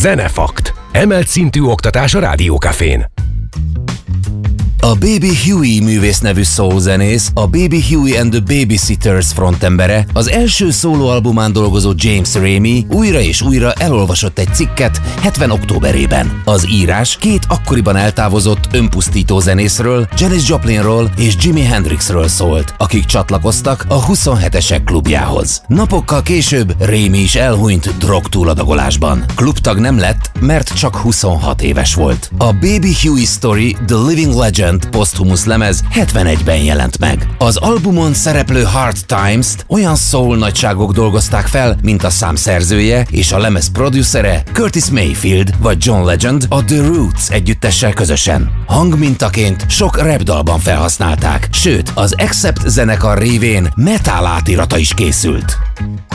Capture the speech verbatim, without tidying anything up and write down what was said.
Zenefakt. Emelt szintű oktatás a Rádió Cafén. A Baby Huey művész nevű soul-zenész, a Baby Huey and the Babysitters frontembere, az első szólóalbumán dolgozó James Ramey újra és újra elolvasott egy cikket hetven októberében. Az írás két akkoriban eltávozott önpusztító zenészről, Janis Joplinról és Jimi Hendrixről szólt, akik csatlakoztak a huszonhetesek klubjához. Napokkal később Ramey is elhunyt drogtúladagolásban. Klubtag nem lett, mert csak huszonhat éves volt. A Baby Huey Story The Living Legend poszthumusz lemez hetvenegyben jelent meg. Az albumon szereplő Hard Times-t olyan soul nagyságok dolgozták fel, mint a szám szerzője és a lemez producere Curtis Mayfield vagy John Legend a The Roots együttessel közösen. Hangmintaként sok rap dalban felhasználták, sőt az Accept zenekar révén metal átirata is készült.